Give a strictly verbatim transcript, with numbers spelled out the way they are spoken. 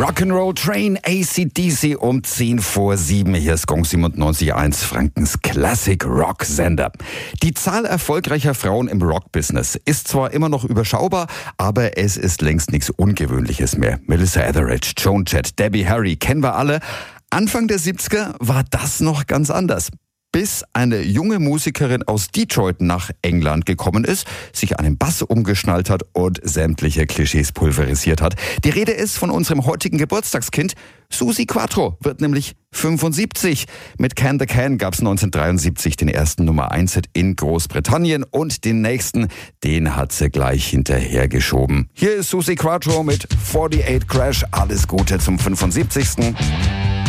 Rock'n'Roll Train, A C D C um zehn vor sieben. Hier ist Gong siebenundneunzig Komma eins, Frankens Classic-Rock-Sender. Die Zahl erfolgreicher Frauen im Rock-Business ist zwar immer noch überschaubar, aber es ist längst nichts Ungewöhnliches mehr. Melissa Etheridge, Joan Jett, Debbie Harry, kennen wir alle. Anfang der siebziger war das noch ganz anders. Bis eine junge Musikerin aus Detroit nach England gekommen ist, sich einen Bass umgeschnallt hat und sämtliche Klischees pulverisiert hat. Die Rede ist von unserem heutigen Geburtstagskind. Suzi Quatro wird nämlich fünfundsiebzig. Mit Can the Can gab es neunzehnhundertdreiundsiebzig den ersten Nummer eins Hit in Großbritannien und den nächsten, den hat sie gleich hinterhergeschoben. Hier ist Suzi Quatro mit achtundvierzig Crash. Alles Gute zum fünfundsiebzigsten